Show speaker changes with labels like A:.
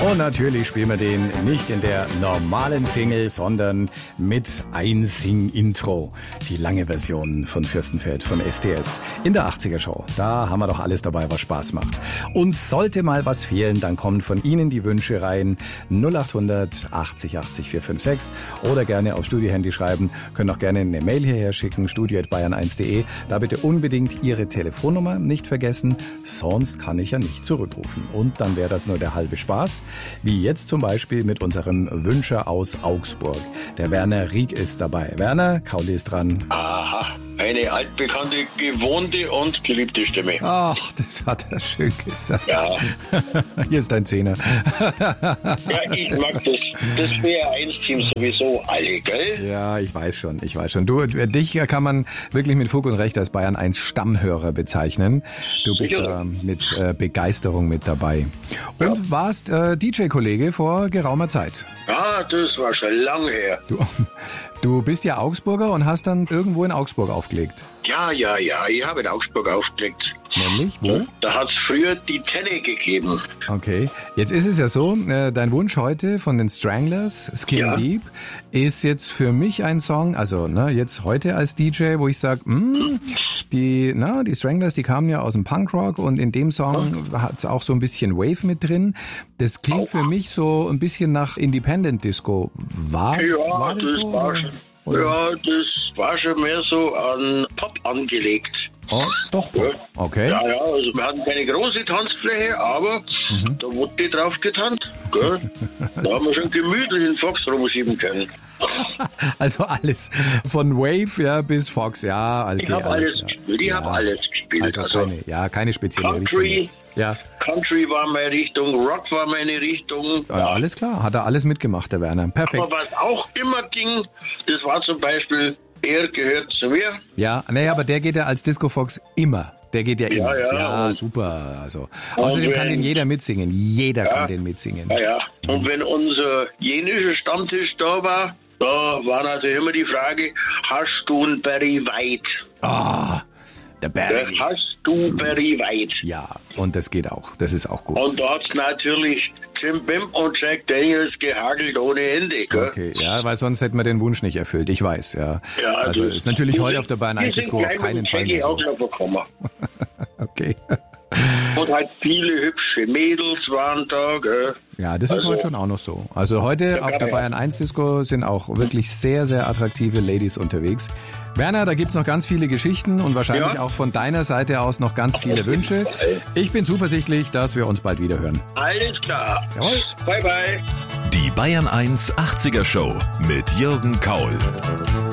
A: Und natürlich spielen wir den nicht in der normalen Single, sondern mit Einsing-Intro. Die lange Version von Fürstenfeld von STS in der 80er Show. Da haben wir doch alles dabei, was Spaß macht. Und sollte mal was fehlen, dann kommen von Ihnen die Wünsche rein. 0800 80 80 456 oder gerne auf Studiohandy schreiben. Können auch gerne eine Mail hierher schicken, studio@bayern1.de. Da bitte unbedingt Ihre Telefonnummer nicht vergessen, sonst kann ich ja nicht zurückrufen. Und dann wäre das nur der halbe Spaß. Wie jetzt zum Beispiel mit unserem Wünscher aus Augsburg. Der Werner Rieck ist dabei. Werner, Kauli ist dran.
B: Aha, eine altbekannte, gewohnte und geliebte Stimme.
A: Ach, das hat er schön gesagt.
B: Ja.
A: Hier ist dein Zehner.
B: Ja, ich mag das BR1-Team sowieso alle, gell?
A: Ja, ich weiß schon. Du, dich kann man wirklich mit Fug und Recht als Bayern 1 Stammhörer bezeichnen. Du bist da mit Begeisterung mit dabei. Und warst DJ-Kollege vor geraumer Zeit.
B: Ah, das war schon lange her.
A: Du bist ja Augsburger und hast dann irgendwo in Augsburg aufgelegt.
B: Ja, ich habe in Augsburg aufgelegt.
A: Nämlich, wo?
B: Da hat es früher die Tenne gegeben.
A: Okay, jetzt ist es ja so, dein Wunsch heute von den Stranglers, Skin Deep, ist jetzt für mich ein Song, also jetzt heute als DJ, wo ich sage, die Stranglers, die kamen ja aus dem Punkrock und in dem Song hat es auch so ein bisschen Wave mit drin. Das klingt für mich so ein bisschen nach Independent Disco. War das so?
B: Ja, das war schon mehr so an Pop angelegt.
A: Oh, doch. Okay.
B: Ja, also wir hatten keine große Tanzfläche, aber da wurde drauf getanzt. Gell? Da haben wir schon gemütlich den Fox rumschieben können.
A: Also alles, von Wave bis Fox, okay,
B: ich habe alles gespielt. Ich habe alles gespielt.
A: Also keine spezielle Richtung. Ja.
B: Country war meine Richtung, Rock war meine Richtung.
A: Ja, alles klar, hat er alles mitgemacht, der Werner. Perfekt.
B: Aber was auch immer ging, das war zum Beispiel Er gehört zu mir.
A: Ja, aber der geht ja als Disco Fox immer. Der geht ja immer. Ja, super. Also, außerdem kann den jeder mitsingen. Jeder kann den mitsingen.
B: Ja. Und wenn unser jenischer Stammtisch da war natürlich immer die Frage, hast du einen Barry White?
A: Der Barry.
B: Hast du Barry White?
A: Ja, und das geht auch. Das ist auch gut.
B: Und da hat's natürlich Jim Bim und Jack Daniels gehagelt ohne Ende. Gell?
A: Okay, weil sonst hätten wir den Wunsch nicht erfüllt. Ich weiß, ja. Also ist natürlich heute auf der Bayern 1 Disco auf keinen Fall mehr so. Okay.
B: Und halt viele hübsche Mädels waren da, gell?
A: Ja, das ist heute schon auch noch so. Also heute auf der Bayern 1 Disco sind auch wirklich sehr, sehr attraktive Ladies unterwegs. Werner, da gibt's noch ganz viele Geschichten und wahrscheinlich auch von deiner Seite aus noch ganz viele Wünsche. Ich bin zuversichtlich, dass wir uns bald wieder hören.
B: Alles klar.
A: Jawohl.
B: Bye, bye.
C: Die Bayern 1 80er Show mit Jürgen Kaul.